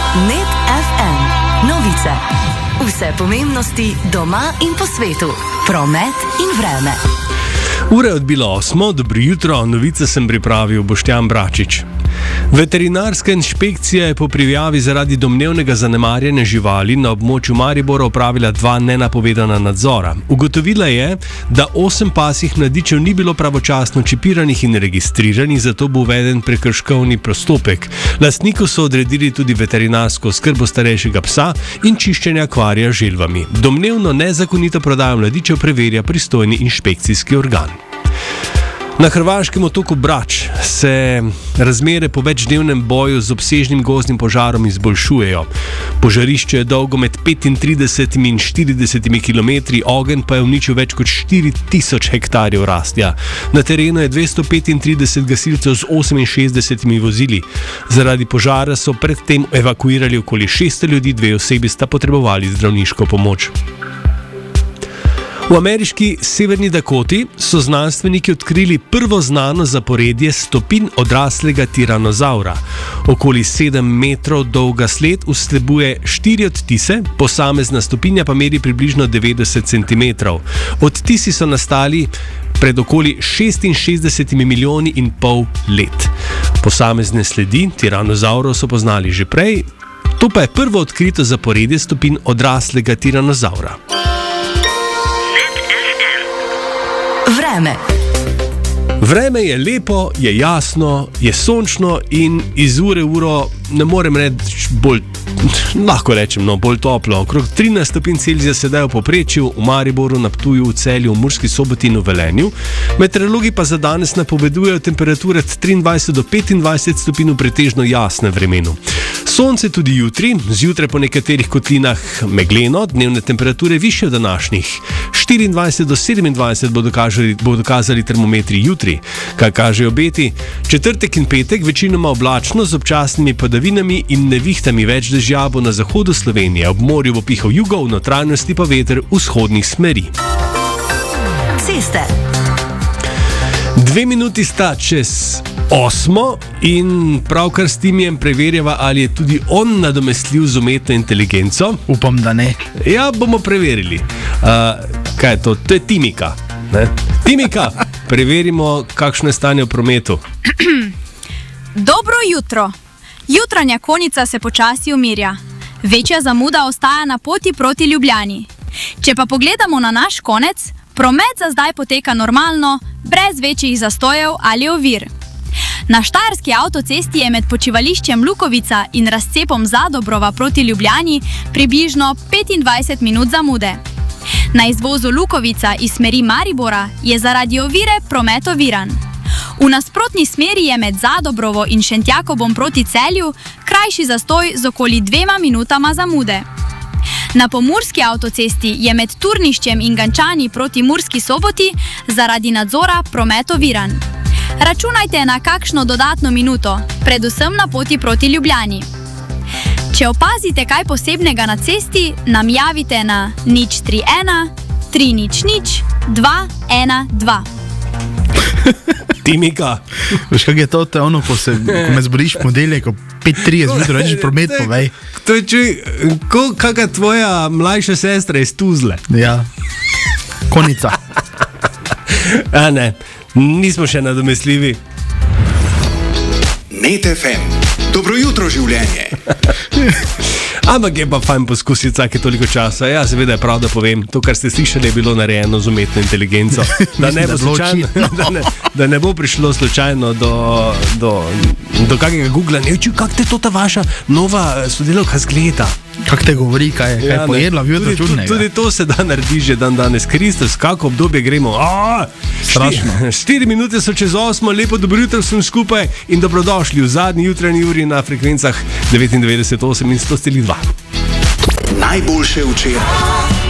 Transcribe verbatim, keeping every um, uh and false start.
Net ef em. Novice. Vse pomembnosti doma in po svetu. Promet in vreme. Ura je odbila osmo, dobro jutro, novice sem pripravil Boštjan Bračič. Veterinarska inšpekcija je po prijavi zaradi domnevnega zanemarjanja živali na območju Maribora opravila dva nenapovedana nadzora. Ugotovila je, da osem pasjih mladičev ni bilo pravočasno čipiranih in registriranih, zato bo uveden prekrškovni postopek. Lastniku so odredili tudi veterinarsko oskrbo starejšega psa in čiščenje akvarija z želvami. Domnevno nezakonito prodajo mladičev preverja pristojni inšpekcijski organ. Na hrvaškem otoku Brač se razmere po večdnevnem boju z obsežnim gozdnim požarom izboljšujejo. Požarišče je dolgo med petintridesetimi in štiridesetimi kilometri, ogenj pa je uničil več kot štiri tisoč hektarjev rastja. Na terenu je dvesto petintrideset gasilcev z oseminšestdesetimi vozili. Zaradi požara so predtem evakuirali okoli šeststo ljudi, dve osebi sta potrebovali zdravniško pomoč. V ameriški Severni Dakoti so znanstveniki odkrili prvo znano zaporedje stopinj odraslega tiranozaura. Okoli sedem metrov dolga sled vsebuje štiri odtise, posamezna stopinja pa meri približno devetdeset centimetrov. Odtisi so nastali pred okoli šestinšestdesetimi milijoni in pol let. Posamezne sledi tiranozaurov so poznali že prej, to pa je prvo odkrito zaporedje stopinj odraslega tiranozaura. Vreme. Vreme je lepo, je jasno, je sončno in iz ure v uro ne morem reči bolj, lahko rečem, no, bolj toplo. Okrog trinajst stopinj Celzija sedaj v povprečju, v Mariboru, na Ptuju, v Celju, v Murski Soboti in v Velenju. Meteorologi pa za danes napovedujejo temperature od triindvajset do petindvajset stopinj v pretežno jasnem vremenu. Sonce tudi jutri, zjutraj po nekaterih kotlinah megleno, dnevne temperature višje od današnjih. štiriindvajset do sedemindvajset bodo dokazali, bodo dokazali termometri jutri. Kaj kažejo obeti? Četrtek in petek večinoma oblačno z občasnimi padavinami in nevihtami, več dežja bo na zahodu Slovenije. Ob morju bo pihal jugo, v notranjosti pa veter vzhodnih smeri. Ceste. Dve minuti sta čez osmo in pravkar s Timijem preverjava, ali je tudi on nadomestljiv z umetno inteligenco. Upam, da ne. Ja, bomo preverili. Uh, kaj je to? To je Timika. Ne? Timika, preverimo, kakšno je stanje v prometu. Dobro jutro. Jutranja konica se počasi umirja. Večja zamuda ostaja na poti proti Ljubljani. Če pa pogledamo na naš konec, promet za zdaj poteka normalno, brez večjih zastojev ali ovir. Na štajerski avtocesti je med počivališčem Lukovica in razcepom Zadobrova proti Ljubljani približno petindvajset minut zamude. Na izvozu Lukovica iz smeri Maribora je zaradi ovire promet oviran. V nasprotni smeri je med Zadobrovo in Šentjakobom proti Celju krajši zastoj z okoli dvema minutama zamude. Na pomurski avtocesti je med Turniščem in Gančani proti Murski Soboti zaradi nadzora promet oviran. Računajte na kakšno dodatno minuto, predvsem na poti proti Ljubljani. Če opazite kaj posebnega na cesti, nam javite na nič tri ena tri nič nič dva ena dva. Timika. Veš, kak je to, to je ono, ko, se, ko me zboriš ponedeljek, ko pet trideset jutro rečeš promet, povej. To je, čuj, kakva tvoja mlajša sestra iz Tuzle. Ja, konica. A ne, nismo še nadomestljivi. Net ef em. Dobro jutro, življenje. Ampak je pa fajn poskusiti vsake toliko časa. Ja, seveda je prav, da povem, to, kar ste slišali, je bilo narejeno z umetno inteligenco. Da ne bo, slučajno, da ne, da ne bo prišlo slučajno do, do, do kakega Google. Ne vči, kak te to ta vaša nova sodelavka zgleda? Kak te govori, kaj je ja, pojedla v jutro čudnega? Tudi to se da naredi že dan danes. Kristus, kako obdobje gremo? A, strašno. Štiri, štiri minute so čez osmo, lepo dobro jutro vsem skupaj in dobrodošli v zadnji jutranji uri na frekvencah devetindevetdeset osem in sto celih dva. Najboljše včeraj.